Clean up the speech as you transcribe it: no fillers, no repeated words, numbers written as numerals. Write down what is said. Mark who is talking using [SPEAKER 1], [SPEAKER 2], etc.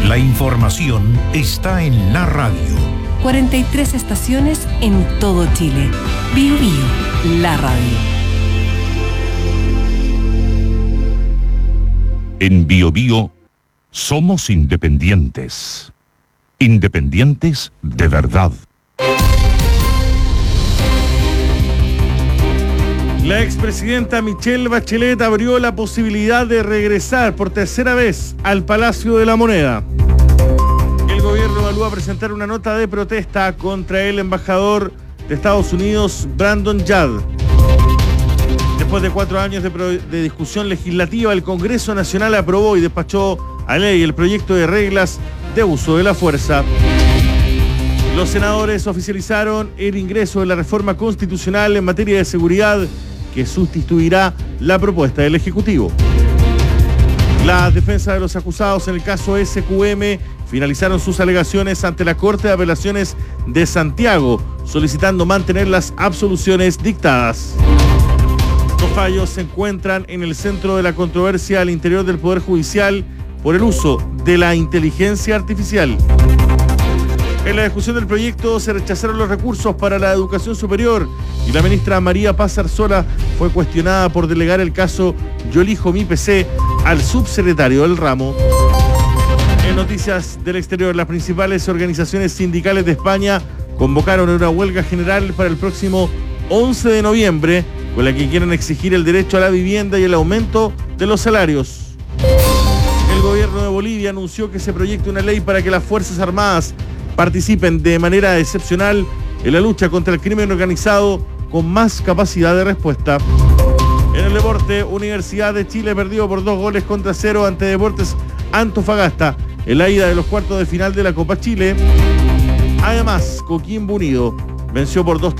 [SPEAKER 1] La información está en la radio.
[SPEAKER 2] 43 estaciones en todo Chile. Bio Bio, la radio.
[SPEAKER 1] En Bio Bio somos independientes. Independientes de verdad.
[SPEAKER 3] La expresidenta Michelle Bachelet abrió la posibilidad de regresar por tercera vez al Palacio de la Moneda. El gobierno evalúa presentar una nota de protesta contra el embajador de Estados Unidos, Brandon Judd. Después de 4 años de discusión legislativa, el Congreso Nacional aprobó y despachó a ley el proyecto de reglas de uso de la fuerza. Los senadores oficializaron el ingreso de la reforma constitucional en materia de seguridad que sustituirá la propuesta del Ejecutivo. Las defensas de los acusados en el caso SQM finalizaron sus alegaciones ante la Corte de Apelaciones de Santiago, solicitando mantener las absoluciones dictadas. Los fallos se encuentran en el centro de la controversia al interior del Poder Judicial por el uso de la inteligencia artificial. En la discusión del proyecto se rechazaron los recursos para la educación superior y la ministra María Paz Arzola fue cuestionada por delegar el caso Yo elijo mi PC al subsecretario del ramo. En noticias del exterior, las principales organizaciones sindicales de España convocaron una huelga general para el próximo 11 de noviembre, con la que quieren exigir el derecho a la vivienda y el aumento de los salarios. El gobierno de Bolivia anunció que se proyecta una ley para que las Fuerzas Armadas participen de manera excepcional en la lucha contra el crimen organizado con más capacidad de respuesta. En el deporte, Universidad de Chile perdió por 2-0 ante Deportes Antofagasta en la ida de los cuartos de final de la Copa Chile. Además, Coquimbo Unido venció por 2